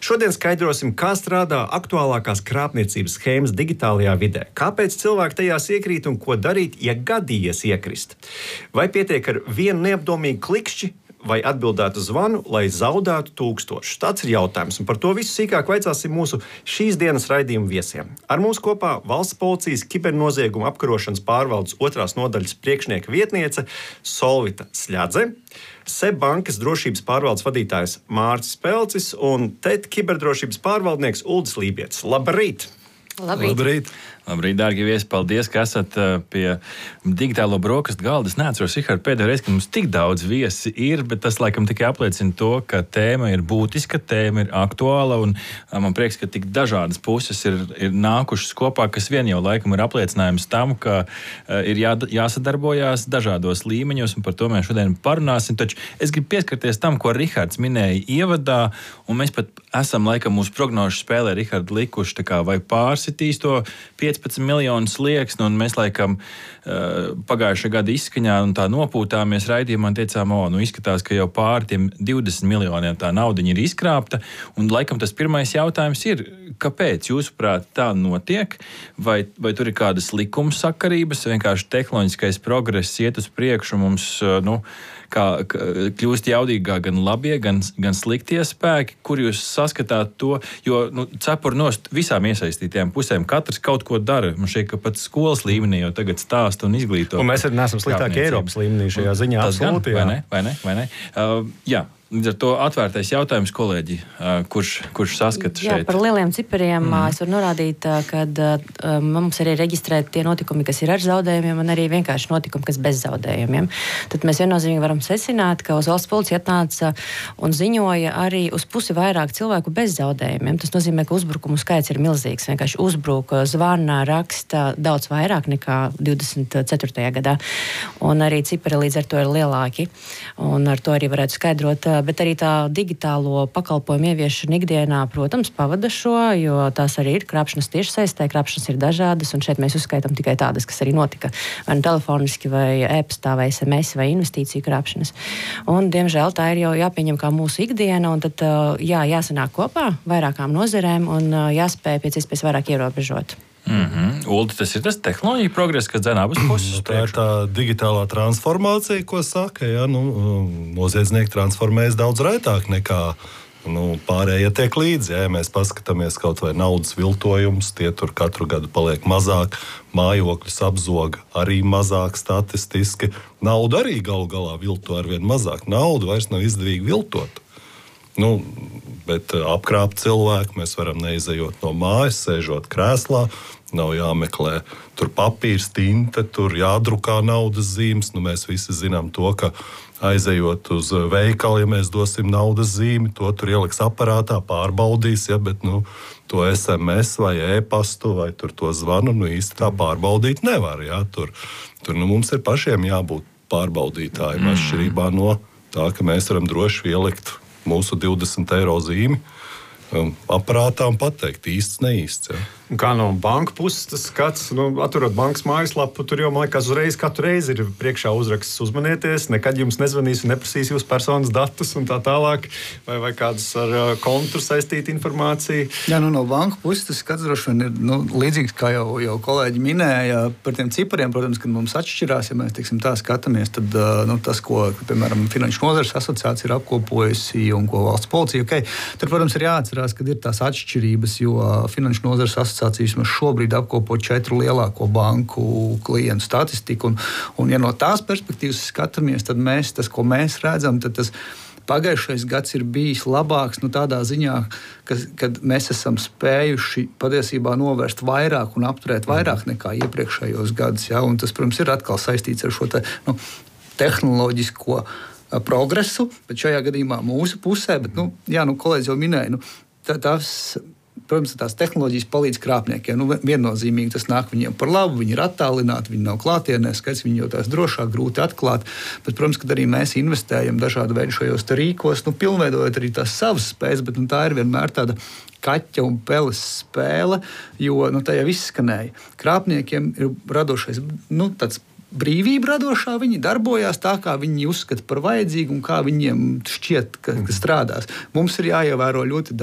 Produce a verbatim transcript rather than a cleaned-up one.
Šodien skaidrosim, kā strādā aktuālākās krāpniecības schēmas digitālajā vidē. Kāpēc cilvēki tajās iekrīt un ko darīt, ja gadījies iekrist? Vai pietiek ar vienu neapdomīgu klikšķi, vai atbildētu zvanu, lai zaudētu tūkstošus? Tāds ir jautājums, un par to visu sīkāk vaicāsim mūsu šīs dienas raidījuma viesiem. Ar mums kopā Valsts policijas kibernozieguma apkarošanas pārvaldes otrās nodaļas priekšnieka vietniece Solvita Sļadze, SEB bankas drošības pārvaldes vadītājs Mārcis Pelcis un T E T kiberdrošības pārvaldnieks Uldis Lībietis. Labrīt! Labrīt! Labrīt. Labrīt, dārgie viesi, paldies, ka esat pie digitālo brokastu galda. Es neatceros, Rihard, pēdējo reizi, ka mums tik daudz viesi ir, bet tas laikam tikai apliecina to, ka tēma ir būtiska, tēma ir aktuāla, un man prieks, ka tik dažādas puses ir, ir nākušas kopā, kas vien jau laikam ir apliecinājums tam, ka ir jā, jāsadarbojās dažādos līmeņos, un par to mēs šodien parunāsim. Taču es gribu pieskarties tam, ko Rihards minēja ievadā, un mēs pat esam laikam mūsu prognožu spēlē, Rihard, likuši tā kā vai pārsitīs to piecpadsmit miljonu slieksni, un mēs laikam pagājušā gada izskaņā un tā nopūtāmies raidījumā un teicām, o, nu izskatās, ka jau pār tiem divdesmit miljoniem tā naudiņa ir izkrāpta, un laikam tas pirmais jautājums ir, kāpēc jūsuprāt tā notiek, vai, vai tur ir kādas likumsakarības, vienkārši tehnoloģiskais progress iet uz priekšu mums, nu, kā kļūst jaudīgāk gan labie, gan, gan sliktie spēki, kur jūs saskatāt to, jo nu, cepuri nost visām iesaistītajām pusēm, katrs kaut ko dara. Man šķiet, ka pat skolas līmenī jau tagad stāsta un izglīto. Un mēs arī neesam sliktāki Eiropas līmenī šajā ziņā. Tas gan, absolūti, vai ne? Vai ne? Vai ne? Uh, jā. Līdz ar to atvērtais jautājums, kolēģi, kurš, kurš saskata šeit? Jā, par lieliem cipariem mm. es varu norādīt, ka mums arī reģistrēt tie notikumi, kas ir ar zaudējumiem, un arī vienkārši notikumi, kas bez zaudējumiem. Tad mēs viennozīmīgi varam secināt, ka uz valsts policija atnāca un ziņoja arī uz pusi vairāk cilvēku bez zaudējumiem. Tas nozīmē, ka uzbrukumu skaits ir milzīgs. Vienkārši uzbruka, zvana, raksta daudz vairāk nekā divdesmit ceturtajā gadā. Un arī cipari līdz ar to ir lielāki. Un ar to arī varētu skaidrot. Bet arī tā digitālo pakalpojumu ieviešana ikdienā, protams, pavada šo, jo tās arī ir krāpšanas tiešsaistē, krāpšanas ir dažādas, un šeit mēs uzskaitām tikai tādas, kas arī notika vai nu telefoniski, vai e-pastā, vai es em es, vai investīciju krāpšanas. Un, diemžēl, tā ir jau jāpieņem kā mūsu ikdiena, un tad jā, jāsanāk kopā vairākām nozerēm un jāspēj pēc iespējas vairāk ierobežot. Mm-hmm. Uldi, tas ir tas tehnoloģija progress, kas dzen abas puses. Tā ir tā digitālā transformācija, ko saka. Ja, nu, noziedznieki transformējas daudz raitāk nekā nu, pārējie tiek līdzi. Ja mēs paskatāmies kaut vai naudas viltojums, tie tur katru gadu paliek mazāk, mājokļus apzoga arī mazāk statistiski. Naudu arī galu galā vilto arvien mazāk. Naudu vairs nav izdevīgi viltot. Nu, bet apkrāpt cilvēku mēs varam neizejot no mājas, sēžot krēslā, nav jāmeklē tur papīrs, tinte, tur jādrukā naudas zīmes. Nu, mēs visi zinām to, ka aizejot uz veikalu, ja mēs dosim naudas zīmi, to tur ieliks aparātā, pārbaudīs, ja, bet nu, to es em es vai e-pastu vai tur to zvanu, nu īsti tā pārbaudīt nevar. Ja. Tur, tur nu, mums ir pašiem jābūt pārbaudītājiem, mm. atšķirībā no tā, ka mēs varam droši ielikt mūsu divdesmit eiro zīmi um, aparātā un pateikt īsts, neīsts. Ja. Kā no banka puses tas skats, nu, atverot bankas mājaslapu, tur jau, man liekas, uzreiz katru reizi ir priekšā uzraksts uzmanieties, nekad jums nezvanīs un neprasīs jūsu personas datus un tā tālāk, vai, vai kādas ar uh, kontu saistīta informācija. Jā, nu no banka puses tas skats droši vien ir nu, līdzīgs, kā jau, jau kolēģi minēja, par tiem cipariem, protams, kad mums atšķirās, ja mēs, teiksim, tā skatāmies, tad uh, nu, tas, ko, piemēram, Finanšu nozares asociācija ir apkopojusi un ko valsts policija, okay, tur, protams, ir jāatcerās, kad ir tās atšķirības, jo Finanšu nozares asociācija Mēs šobrīd apkopo četru lielāko banku klientu statistiku. Un, un ja no tās perspektīvas skatāmies, tad mēs, tas, ko mēs redzam, tad tas pagājušais gads ir bijis labāks nu, tādā ziņā, ka, kad mēs esam spējuši patiesībā novērst vairāk un apturēt vairāk nekā iepriekšējos gadus. Ja? Un tas, protams, ir atkal saistīts ar šo te, nu, tehnoloģisko progresu, bet šajā gadījumā mūsu pusē. Bet, nu, jā, nu, kolēģis jau minēja, nu, tā, tās... Protams, tās tehnoloģijas palīdz krāpniekiem. Nu, viennozīmīgi tas nāk viņiem par labu, viņi ir attālināti, viņi nav klātienē, skaits viņi jau tās drošāk, grūti atklāt. Bet, protams, kad arī mēs investējam dažādu veidu šajos rīkos, nu, pilnveidojot arī tās savas spējas, bet nu, tā ir vienmēr tāda kaķa un peles spēle, jo nu, tā jau izskanēja. Krāpniekiem ir radošais, nu, tāds brīvība radošā, viņi darbojās tā, kā viņi uzskata par vajadzīgu un kā viņiem šķiet, ka, ka strādās. Mums ir jāievēro ļoti